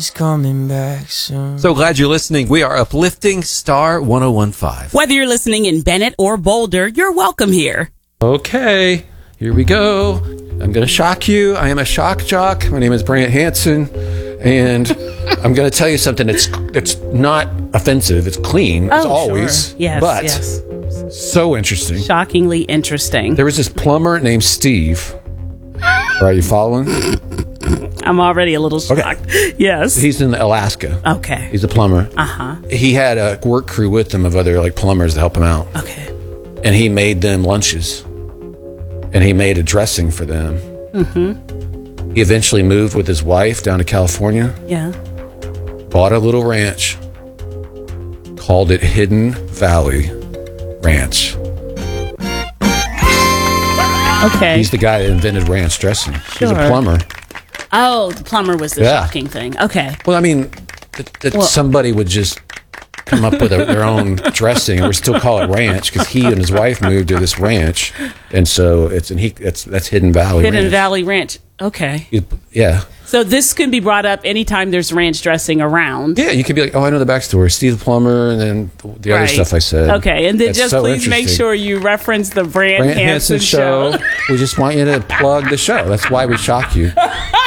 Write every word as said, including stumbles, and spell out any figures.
coming back soon. So glad you're listening. We are uplifting Star one oh one point five. Whether you're listening in Bennett or Boulder, you're welcome here. Okay, here we go. I'm going to shock you. I am a shock jock. My name is Brant Hansen, and I'm going to tell you something that's it's not offensive. It's clean, as Oh, always. sure. Yes, but yes. so interesting. Shockingly interesting. There was this plumber named Steve. Are you following? I'm already a little shocked. Okay. Yes. He's in Alaska. Okay. He's a plumber. Uh-huh. He had a work crew with him of other like plumbers to help him out. Okay. And he made them lunches. And he made a dressing for them. Mm-hmm. He eventually moved with his wife down to California. Yeah. Bought a little ranch. Called it Hidden Valley Ranch. Okay. He's the guy that invented ranch dressing. He's a Sure. plumber. Oh, the plumber was the Yeah. shocking thing. Okay. Well, I mean, that, that Well- somebody would just come up with a, their own dressing, and we still call it ranch because he and his wife moved to this ranch, and so it's and he it's that's Hidden Valley. Hidden Ranch. Valley Ranch. Okay. You- Yeah, So this can be brought up anytime there's ranch dressing around. yeah. You could be like, oh, I know the backstory. Steve the plumber, and then the other Right. stuff I said. Okay, and then That's just so please make interesting. sure you reference the Brant, Brant Hansen, Hansen show. show. We just want you to plug the show. That's why we shock you.